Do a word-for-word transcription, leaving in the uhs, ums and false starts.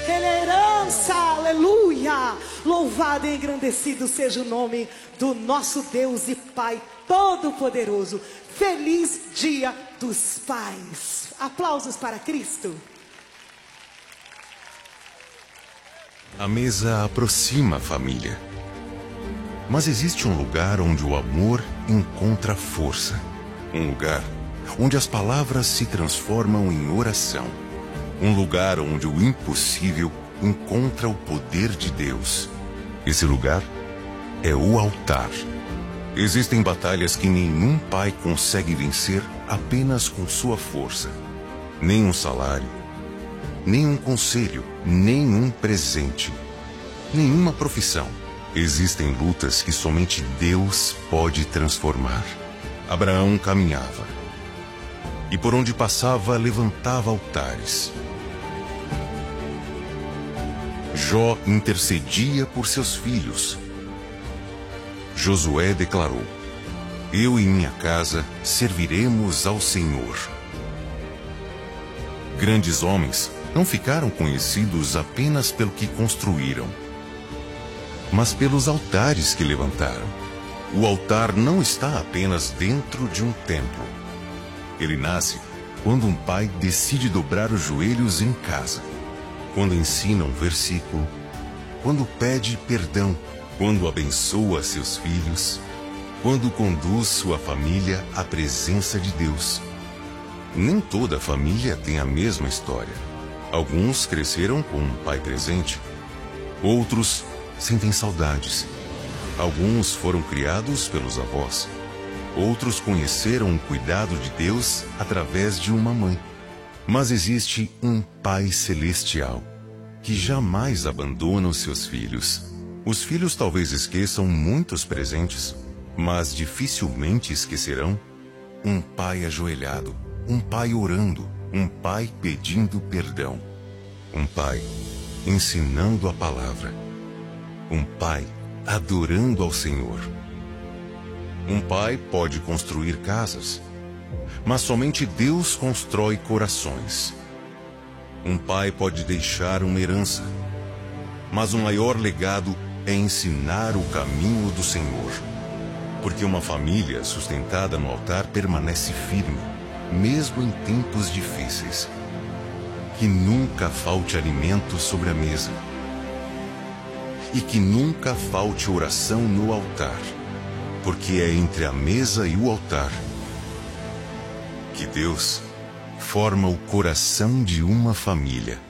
Ele é herança, aleluia. Louvado e engrandecido seja o nome do nosso Deus e Pai Todo-Poderoso. Feliz Dia dos Pais. Aplausos para Cristo. A mesa aproxima a família. Mas existe um lugar onde o amor encontra força. Um lugar onde as palavras se transformam em oração. Um lugar onde o impossível encontra o poder de Deus. Esse lugar é o altar. Existem batalhas que nenhum pai consegue vencer apenas com sua força. Nem um salário, nem um conselho, nenhum presente, nenhuma profissão. Existem lutas que somente Deus pode transformar. Abraão caminhava, e por onde passava levantava altares. Jó intercedia por seus filhos. Josué declarou: eu e minha casa serviremos ao Senhor. Grandes homens não ficaram conhecidos apenas pelo que construíram, mas pelos altares que levantaram. O altar não está apenas dentro de um templo. Ele nasce quando um pai decide dobrar os joelhos em casa, quando ensina um versículo, quando pede perdão, quando abençoa seus filhos, quando conduz sua família à presença de Deus. Nem toda família tem a mesma história. Alguns cresceram com um pai presente, outros sentem saudades. Alguns foram criados pelos avós, outros conheceram o cuidado de Deus através de uma mãe. Mas existe um Pai Celestial que jamais abandona os seus filhos. Os filhos talvez esqueçam muitos presentes, mas dificilmente esquecerão um pai ajoelhado, um pai orando, um pai pedindo perdão, um pai ensinando a palavra, um pai adorando ao Senhor. Um pai pode construir casas, mas somente Deus constrói corações. Um pai pode deixar uma herança, mas o maior legado é ensinar o caminho do Senhor. Porque uma família sustentada no altar permanece firme, mesmo em tempos difíceis. Que nunca falte alimento sobre a mesa. E que nunca falte oração no altar, porque é entre a mesa e o altar que Deus forma o coração de uma família.